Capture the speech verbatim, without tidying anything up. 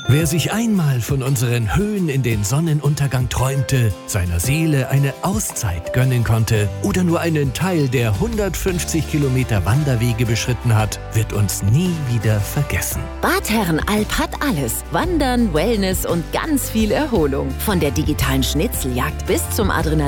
Wer sich einmal von unseren Höhen in den Sonnenuntergang träumte, seiner Seele eine Auszeit gönnen konnte oder nur einen Teil der hundertfünfzig Kilometer Wanderwege beschritten hat, wird uns nie wieder vergessen. Bad Herrenalb hat alles. Wandern, Wellness und ganz viel Erholung. Von der digitalen Schnitzeljagd bis zum Adrenalin